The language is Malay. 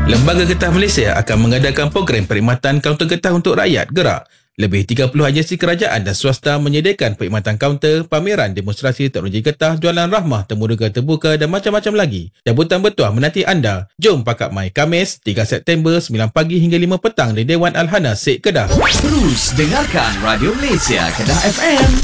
Lembaga Getah Malaysia akan mengadakan program perkhidmatan kaunter getah untuk rakyat gerak. Lebih 30 agensi kerajaan dan swasta menyediakan perkhidmatan kaunter, pameran, demonstrasi teknologi getah, jualan rahmah, temu rega terbuka dan macam-macam lagi. Jemputan bertuah menanti anda. Jom Pakat Mai Khamis 3 September 9 pagi hingga 5 petang di Dewan Al-Hana Sek Kedah. Terus dengarkan Radio Malaysia Kedah FM.